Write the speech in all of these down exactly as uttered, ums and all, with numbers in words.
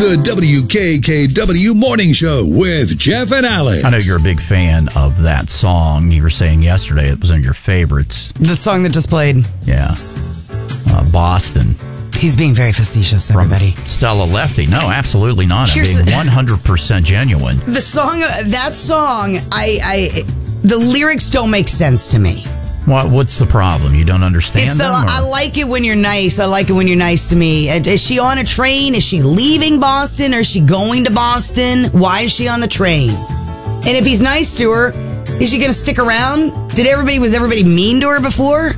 The W K K W Morning Show with Jeff and Alex. I know you're a big fan of that song. You were saying yesterday it was one of your favorites. The song that just played. Yeah. Uh, Boston. He's being very facetious, everybody. From Stella Lefty. No, absolutely not. Here's I'm being the- one hundred percent genuine. The song, that song, I, I, the lyrics don't make sense to me. What, what's the problem? You don't understand It's the, them? or- I like it when you're nice. I like it when you're nice to me. Is she on a train? Is she leaving Boston? Or is she going to Boston? Why is she on the train? And if he's nice to her, is she going to stick around? Did everybody, was everybody mean to her before?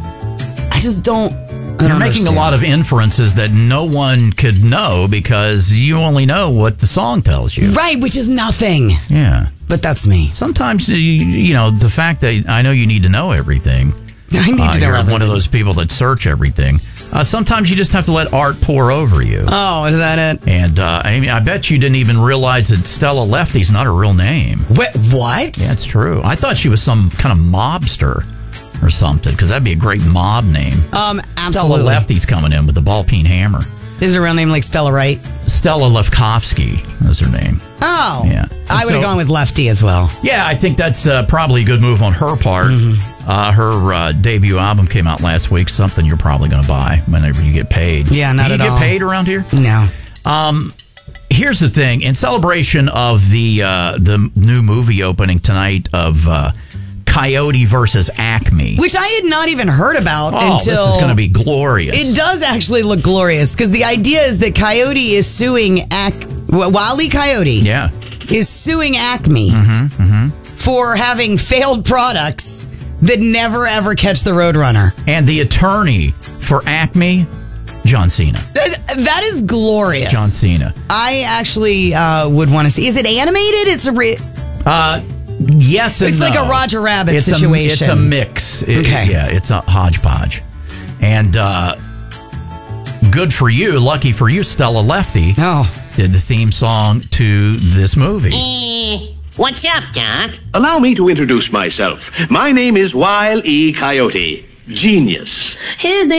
I just don't. I You're don't making understand. a lot of inferences that no one could know because you only know what the song tells you. Right, which is nothing. Yeah. But that's me. Sometimes, you, you know, the fact that I know you need to know everything. I need uh, to know you're everything. one of those people that search everything. Uh, sometimes you just have to let art pour over you. Oh, is that it? And uh, I mean, I bet you didn't even realize that Stella Lefty's not her real name. What? What? Yeah, it's true. I thought she was some kind of mobster or something, because that'd be a great mob name. Um, Stella absolutely. Lefty's coming in with the ball-peen hammer. Is her real name like Stella Wright? Stella Lefkovsky is her name. Oh. Yeah. I would have So- gone with Lefty as well. Yeah, I think that's uh, probably a good move on her part. Mm-hmm. Uh, her uh, debut album came out last week, something you're probably going to buy whenever you get paid. Yeah, not Do you at get all. paid around here? No. Um, here's the thing. In celebration of the uh, the new movie opening tonight of uh, Coyote versus Acme. Which I had not even heard about oh, until... this is going to be glorious. It does actually look glorious, because the idea is that Coyote is suing Ac- Wile E. Coyote Yeah. is suing Acme Mm-hmm, mm-hmm. for having failed products that never ever catch the Roadrunner. And the attorney for Acme, John Cena. That, that is glorious. John Cena. I actually uh, would want to see. Is it animated? It's a. Re- Uh, yes and It's like no. a Roger Rabbit it's situation. A, it's a mix. It- Okay. Yeah, it's a hodgepodge. And uh, good for you, lucky for you, Stella Lefty Oh. did the theme song to this movie. Eh, what's up, Doc? Allow me to introduce myself. My name is Wile E. Coyote. Genius. His name